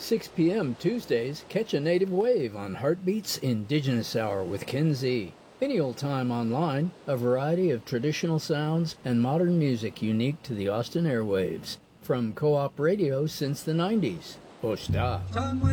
6 p.m. Tuesdays, catch a native wave on Heartbeats Indigenous Hour with Ken Z. Any old time online, a variety of traditional sounds and modern music unique to the Austin airwaves. From Co-op Radio since the 90s. Posta.